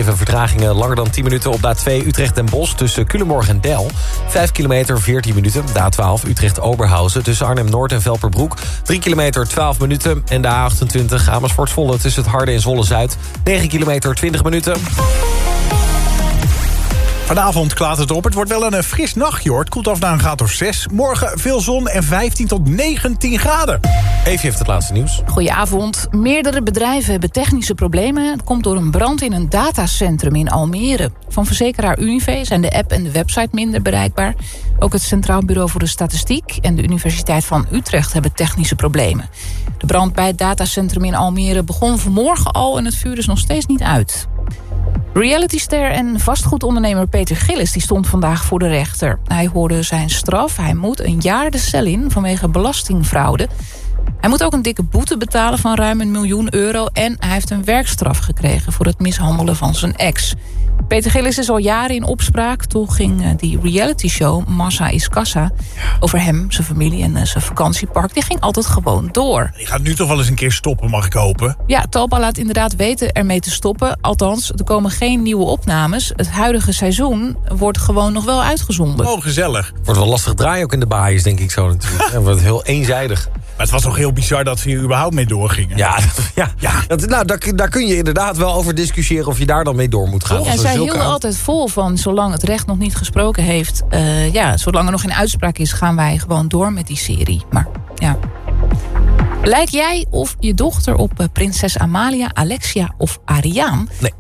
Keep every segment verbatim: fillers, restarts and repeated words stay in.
zeven vertragingen langer dan tien minuten op de A twee Utrecht-Den Bosch... tussen Culemborg en Del. vijf kilometer, veertien minuten. De A twaalf Utrecht-Oberhausen tussen Arnhem-Noord en Velperbroek. drie kilometer, twaalf minuten. En de A achtentwintig Amersfoort-Zwolle tussen het Harde en Zwolle-Zuid. negen kilometer, twintig minuten. Vanavond klaart het op. Het wordt wel een fris nachtje, hoor. Het koelt af naar een graad of zes. Morgen veel zon en vijftien tot negentien graden. Evie heeft het laatste nieuws. Goedenavond. Meerdere bedrijven hebben technische problemen. Het komt door een brand in een datacentrum in Almere. Van verzekeraar Unive zijn de app en de website minder bereikbaar. Ook het Centraal Bureau voor de Statistiek en de Universiteit van Utrecht hebben technische problemen. De brand bij het datacentrum in Almere begon vanmorgen al en het vuur is nog steeds niet uit. Realityster en vastgoedondernemer Peter Gillis die stond vandaag voor de rechter. Hij hoorde zijn straf. Hij moet een jaar de cel in vanwege belastingfraude. Hij moet ook een dikke boete betalen van ruim een miljoen euro... en hij heeft een werkstraf gekregen voor het mishandelen van zijn ex. Peter Gillis is al jaren in opspraak. Toch ging die realityshow Massa is Kassa over hem, zijn familie en zijn vakantiepark. Die ging altijd gewoon door. Die gaat nu toch wel eens een keer stoppen, mag ik hopen? Ja, Talpa laat inderdaad weten ermee te stoppen. Althans, er komen geen nieuwe opnames. Het huidige seizoen wordt gewoon nog wel uitgezonden. Oh, gezellig. Wordt wel lastig draaien ook in de baaiers, denk ik zo natuurlijk. Het wordt heel eenzijdig. Maar het was toch heel bizar dat we hier überhaupt mee doorgingen. Ja, ja, ja. Dat, nou, daar, daar kun je inderdaad wel over discussiëren of je daar dan mee door moet gaan. En zij hielden altijd vol van, zolang het recht nog niet gesproken heeft... Uh, ja, zolang er nog geen uitspraak is, gaan wij gewoon door met die serie. Maar ja... Lijk jij of je dochter op uh, prinses Amalia, Alexia of Ariaan? Nee.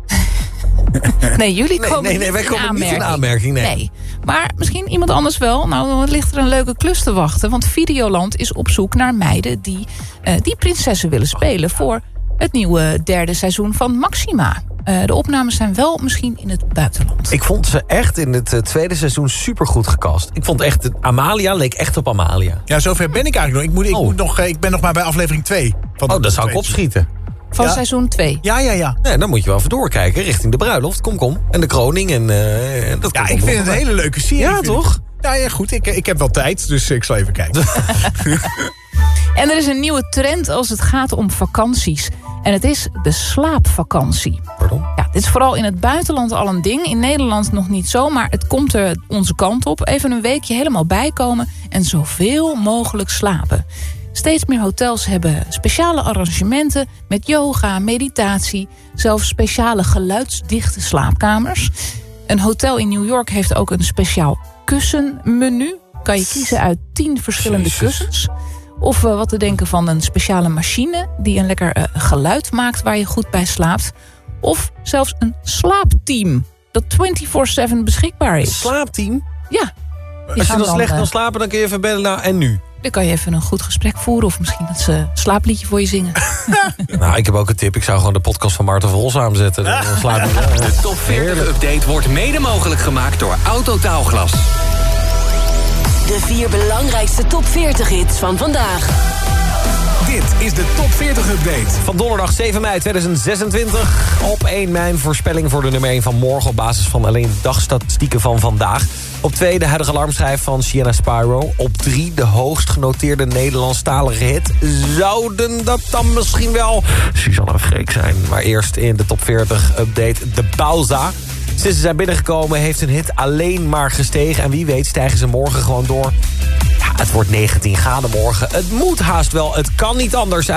Nee, jullie nee, komen, nee, nee, niet, wij in komen aanmerking. niet in aanmerking. Nee. nee. Maar misschien iemand anders wel. Nou, dan ligt er een leuke klus te wachten. Want Videoland is op zoek naar meiden die, uh, die prinsessen willen spelen... voor het nieuwe derde seizoen van Maxima. Uh, de opnames zijn wel misschien in het buitenland. Ik vond ze echt in het uh, tweede seizoen supergoed gecast. Ik vond echt, Amalia leek echt op Amalia. Ja, zover ben ik eigenlijk nog. Ik, moet, ik, oh. moet nog, ik ben nog maar bij aflevering twee. Van oh, dat zou ik opschieten. Van ja. seizoen twee. Ja, ja, ja. Nee, dan moet je wel even doorkijken richting de bruiloft. Kom, kom. En de kroning. En, uh, dat ja, ik vind het een hele leuke serie. Ja, toch? Ja, ja, goed. Ik, ik heb wel tijd, dus ik zal even kijken. En er is een nieuwe trend als het gaat om vakanties. En het is de slaapvakantie. Pardon? Ja, dit is vooral in het buitenland al een ding. In Nederland nog niet zo, maar het komt er onze kant op. Even een weekje helemaal bijkomen en zoveel mogelijk slapen. Steeds meer hotels hebben speciale arrangementen met yoga, meditatie, zelfs speciale geluidsdichte slaapkamers. Een hotel in New York heeft ook een speciaal kussenmenu. Kan je kiezen uit tien verschillende Jezus. kussens. Of uh, wat te denken van een speciale machine die een lekker uh, geluid maakt waar je goed bij slaapt. Of zelfs een slaapteam dat vierentwintig zeven beschikbaar is. Een slaapteam? Ja. Als je dan slecht uh, kan slapen, dan kun je even bellen. Nou, en nu? Dan kan je even een goed gesprek voeren. Of misschien dat ze een slaapliedje voor je zingen. Nou, ik heb ook een tip. Ik zou gewoon de podcast van Maarten Verros aanzetten. Dan slaap ik. De Top veertig Update wordt mede mogelijk gemaakt door Autotaalglas. De vier belangrijkste top veertig hits van vandaag. Dit is de Top veertig Update. Van donderdag zeven mei tweeduizend zesentwintig. Op één mijn voorspelling voor de nummer één van morgen... op basis van alleen de dagstatistieken van vandaag. Op twee de huidige alarmschijf van Sienna Spyro. Op drie de hoogst genoteerde Nederlandstalige hit. Zouden dat dan misschien wel Suzanne Freek zijn. Maar eerst in de Top veertig Update de Bauza. Sinds ze zijn binnengekomen heeft hun hit alleen maar gestegen. En wie weet stijgen ze morgen gewoon door. Ja, het wordt negentien graden morgen. Het moet haast wel, het kan niet anders.